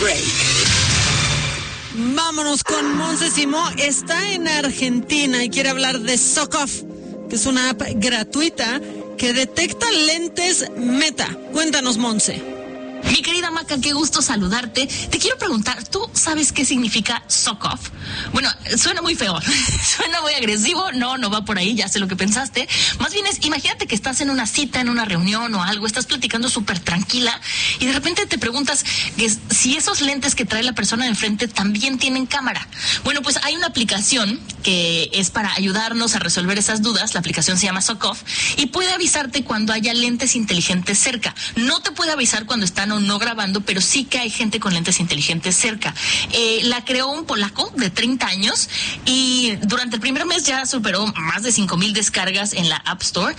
break. Vámonos con Monse Simó. Está en Argentina y quiere hablar de Socoff, que es una app gratuita que detecta lentes Meta. Cuéntanos, Monse. Mi querida Maca, qué gusto saludarte. Te quiero preguntar, ¿tú sabes qué significa Socoff? Bueno, suena muy feo, suena muy agresivo, no va por ahí, ya sé lo que pensaste. Más bien imagínate que estás en una cita, en una reunión o algo, estás platicando súper tranquila y de repente te preguntas que si esos lentes que trae la persona de enfrente también tienen cámara. Bueno, pues hay una aplicación que es para ayudarnos a resolver esas dudas. La aplicación se llama Socoff y puede avisarte cuando haya lentes inteligentes cerca. No te puede avisar cuando están o no grabando, pero sí que hay gente con lentes inteligentes cerca. La creó un polaco de 30 años y durante el primer mes ya superó más de 5,000 descargas en la App Store,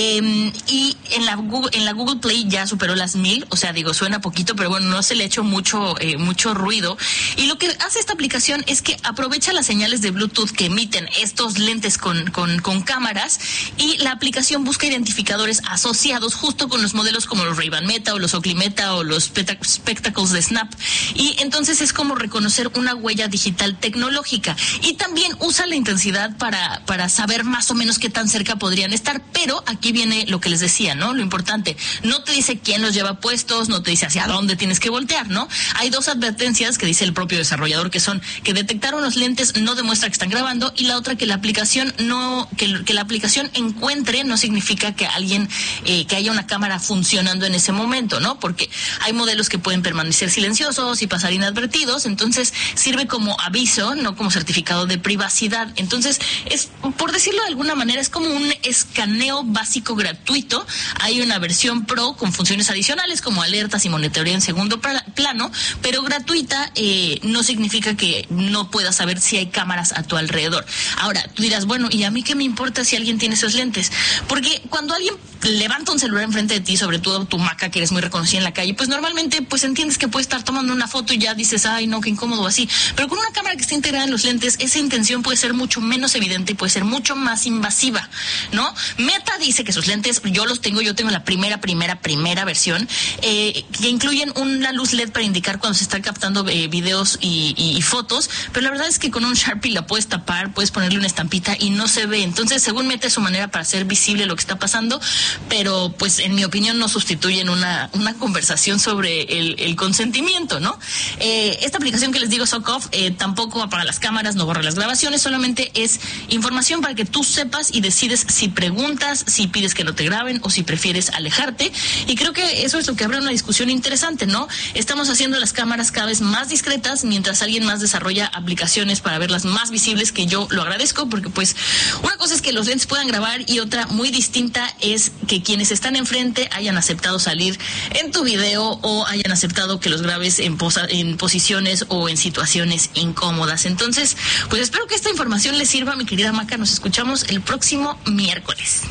y en la Google Play ya superó las 1,000, o sea, digo, suena poquito, pero bueno, no se le ha hecho mucho ruido. Y lo que hace esta aplicación es que aprovecha las señales de Bluetooth que emiten estos lentes con cámaras, y la aplicación busca identificadores asociados justo con los modelos como los Ray-Ban Meta o los Oakley Meta o los Spectacles de Snap, y entonces es como reconocer una huella digital tecnológica, y también usa la intensidad para saber más o menos qué tan cerca podrían estar. Pero aquí viene lo que les decía, ¿no? Lo importante, no te dice quién los lleva puestos, no te dice hacia dónde tienes que voltear, ¿no? Hay dos advertencias que dice el propio desarrollador, que son que detectaron los lentes no demuestra que están grabando, y la otra que la aplicación que la aplicación encuentre no significa que alguien que haya una cámara funcionando en ese momento, ¿no? Porque hay modelos que pueden permanecer silenciosos y pasar inadvertidos, entonces sirve como aviso, no como certificado de privacidad. Entonces, es, por decirlo de alguna manera, es como un escaneo básico gratuito. Hay una versión pro con funciones adicionales como alertas y monitoreo en segundo plano, pero gratuita no significa que no puedas saber si hay cámaras a tu alrededor. Ahora, tú dirás, bueno, ¿y a mí qué me importa si alguien tiene esos lentes? Porque cuando alguien levanta un celular enfrente de ti, sobre todo tu Maca, que eres muy reconocida en la calle, pues normalmente pues entiendes que puede estar tomando una foto y ya dices, ay no, qué incómodo así. Pero con una cámara que está integrada en los lentes, esa intención puede ser mucho menos evidente y puede ser mucho más invasiva, ¿no? Meta dice que sus lentes, yo tengo la primera versión, que incluyen una luz LED para indicar cuando se están captando videos y fotos, pero la verdad es que con un Sharpie la puedes tapar, puedes ponerle una estampita y no se ve. Entonces, según Meta, es su manera para hacer visible lo que está pasando, pero pues en mi opinión no sustituyen una conversación sobre el consentimiento, ¿no? Esta aplicación que les digo, Socoff, tampoco apaga las cámaras, no borra las grabaciones, solamente es información para que tú sepas y decides si preguntas, si pides que no te graben o si prefieres alejarte. Y creo que eso es lo que abre una discusión interesante, ¿no? Estamos haciendo las cámaras cada vez más discretas mientras alguien más desarrolla aplicaciones para verlas más visibles, que yo lo agradezco, porque pues una cosa es que los lentes puedan grabar y otra muy distinta es que quienes están enfrente hayan aceptado salir en tu video o hayan aceptado que los grabes en posiciones o en situaciones incómodas. Entonces, pues espero que esta información les sirva, mi querida Maca. Nos escuchamos el próximo miércoles.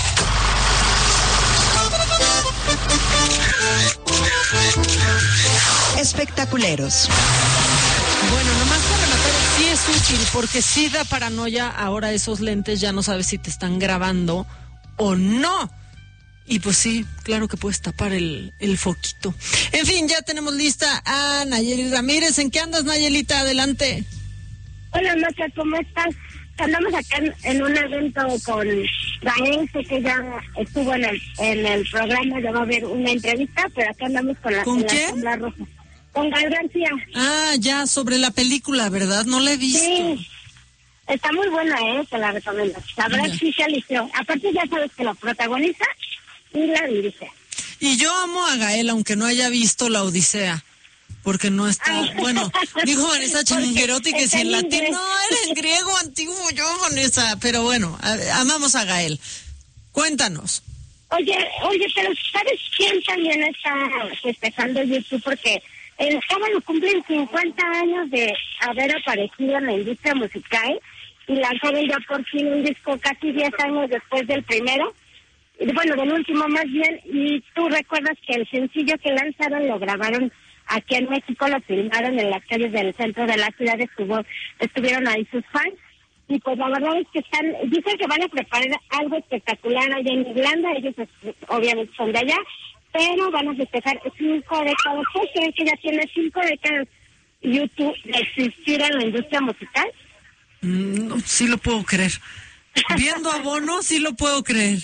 Espectaculeros. Bueno, nomás para rematar, sí es útil porque sí da paranoia. Ahora esos lentes ya no sabes si te están grabando o no. Y pues sí, claro que puedes tapar el foquito. En fin, ya tenemos lista a Nayeli Ramírez. ¿En qué andas, Nayelita? Adelante. Hola, Maca, ¿cómo estás? Andamos acá en un evento con Gael, sé que ya estuvo en el programa, ya va a haber una entrevista, pero acá andamos con la alfombra roja. Con Gael García. Ah, ya, sobre la película, ¿verdad? No la he visto. Sí, está muy buena, te la recomiendo. La verdad sí se alició. Aparte ya sabes que la protagoniza y la dirige. Y yo amo a Gael, aunque no haya visto La Odisea. Porque no está, bueno, dijo Vanessa Changuerotti que si en latín, no, era en griego antiguo yo, Vanessa, pero bueno, amamos a Gael. Cuéntanos. Oye, pero ¿sabes quién también está festejando YouTube? Porque el sábado cumplen 50 años de haber aparecido en la industria musical y lanzaron ya por fin un disco casi 10 años después del primero, bueno, del último más bien, y tú recuerdas que el sencillo que lanzaron lo grabaron aquí en México, lo filmaron en las calles del centro de la ciudad, estuvieron ahí sus fans, y pues la verdad es que dicen que van a preparar algo espectacular allá en Irlanda, ellos obviamente son de allá, pero van a festejar 5 décadas. ¿Puedes creer que ya tiene 5 décadas YouTube de existir en la industria musical? No, sí lo puedo creer. Viendo a Bono, sí lo puedo creer.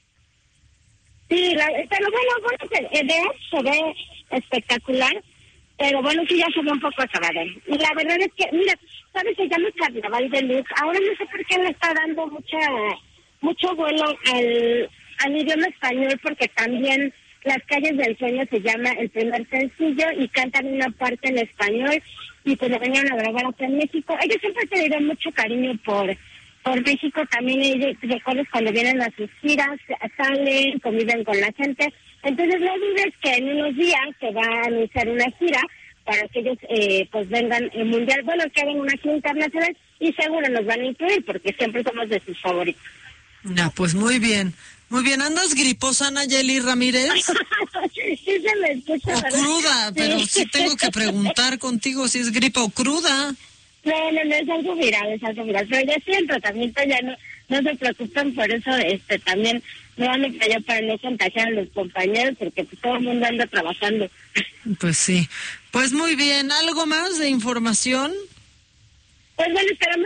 Sí, pero bueno, se ve espectacular, pero bueno, sí ya se ve un poco acabado. Y la verdad es que, mira, ¿sabes? Se llama Carnaval de Luz. Ahora no sé por qué le está dando mucho vuelo al idioma español, porque también Las Calles del Sueño se llama el primer sencillo y cantan una parte en español y pues lo venían a grabar acá en México. Ellos siempre te dieron mucho cariño por México también. Ellos, recuerdas cuando vienen a sus giras, salen, conviven con la gente. Entonces no dudes que en unos días se va a anunciar una gira para que ellos pues vengan el mundial, bueno, que hagan una gira internacional y seguro nos van a incluir porque siempre somos de sus favoritos. Ya, pues muy bien. Muy bien, ¿andas griposa, Nayeli Ramírez? Sí, se me escucha, o ¿verdad? cruda, Sí. pero sí tengo que preguntar contigo si es gripa o cruda. No, es algo viral, pero ya estoy en tratamiento, ya no se preocupen por eso, también me van a callar para no contagiar a los compañeros, porque pues todo el mundo anda trabajando. Pues sí, pues muy bien, ¿algo más de información? Pues bueno, esperamos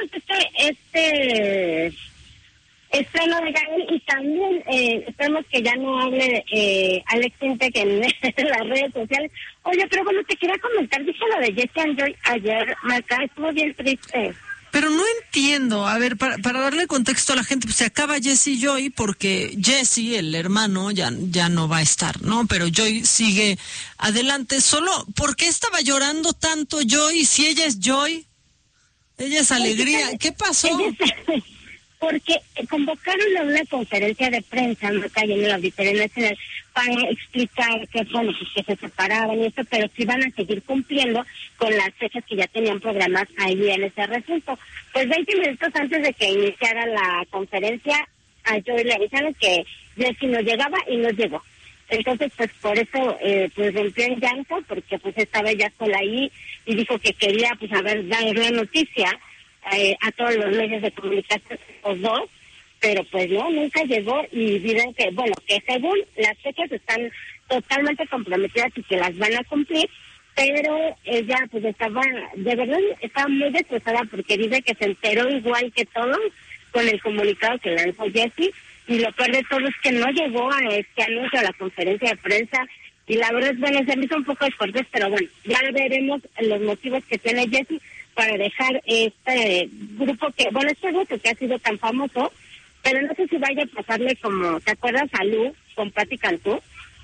este estreno de Gael y también esperemos que ya no hable Alex Intec en las redes sociales. Oye, pero bueno, te quería comentar, dije lo de Jesse and Joy ayer, Marca, estuvo bien triste. Pero no entiendo, a ver, para darle contexto a la gente, pues se acaba Jesse y Joy porque Jesse, el hermano, ya no va a estar, ¿no? Pero Joy sigue adelante. Solo, ¿por qué estaba llorando tanto Joy? Si ella es Joy, ella es alegría. ¿Qué pasó? Porque convocaron a una conferencia de prensa en el Auditorio Nacional para explicar que, bueno, pues que se separaban y esto, pero que iban a seguir cumpliendo con las fechas que ya tenían programadas ahí en ese recinto. Pues 20 minutos antes de que iniciara la conferencia, a Joy le avisaron que Jessy no llegaba y no llegó. Entonces, pues por eso, pues rompió en llanto, porque pues estaba ella sola ahí y dijo que quería, pues, dar la noticia a todos los medios de comunicación, los dos, pero pues no, nunca llegó y dicen que, bueno, que según las fechas están totalmente comprometidas y que las van a cumplir, pero ella pues estaba muy destrozada porque dice que se enteró igual que todos con el comunicado que lanzó Jessy y lo peor de todo es que no llegó a este anuncio, a la conferencia de prensa y la verdad es, bueno, se me hizo un poco descortés, pero bueno, ya veremos los motivos que tiene Jessy para dejar este grupo que ha sido tan famoso, pero no sé si vaya a pasarle como, ¿te acuerdas a Lu con Patti Cantú?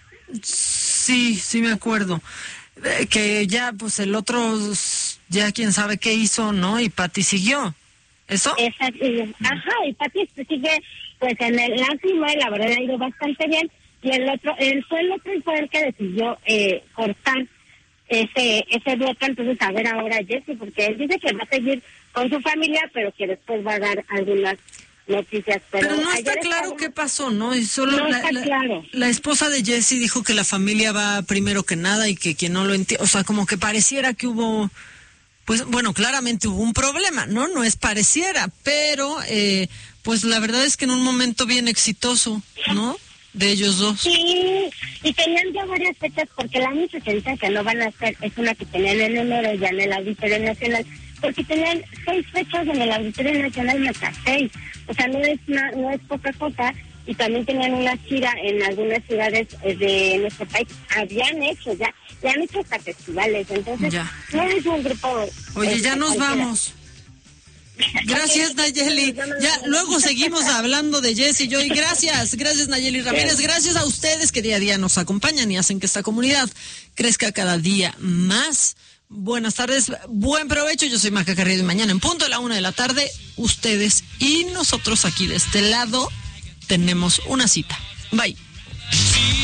Sí me acuerdo. Que ya, pues el otro, ya quién sabe qué hizo, ¿no? Y Patti siguió. ¿Eso? Exacto. Ajá, y Patti sigue, pues en la cima, y la verdad ha ido bastante bien, y el otro fue el que decidió cortar ese bloque. Entonces a ver ahora Jessy, porque él dice que va a seguir con su familia, pero que después va a dar algunas noticias. Pero no está claro qué pasó, ¿no? Y solo no está claro. La esposa de Jessy dijo que la familia va primero que nada y que quien no lo entiende, o sea, como que pareciera que hubo, pues bueno, claramente hubo un problema, ¿no? No es pareciera, pero pues la verdad es que en un momento bien exitoso, ¿no? De ellos dos. Sí, y tenían ya varias fechas, porque la única fecha que no van a hacer es una que tenían en enero ya en el Auditorio Nacional, porque tenían 6 fechas en el Auditorio Nacional, más 6. O sea, no es poca cosa, y también tenían una gira en algunas ciudades de nuestro país. Habían hecho hasta festivales, entonces ya. No es un grupo. Oye, ya nos vamos. Gracias, Nayeli. Ya luego seguimos hablando de Jessy Joy. Gracias Nayeli Ramírez. Gracias a ustedes que día a día nos acompañan y hacen que esta comunidad crezca cada día más. Buenas tardes, buen provecho. Yo soy Maca Carrillo y mañana en punto de la 1 de la tarde, ustedes y nosotros aquí de este lado tenemos una cita. Bye.